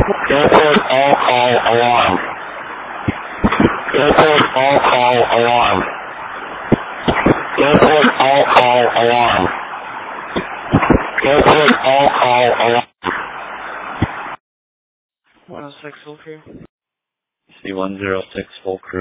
Airport all call alarm. Airport all call alarm. Airport all call alarm. Airport all call alarm. 106 full crew. C106 full crew.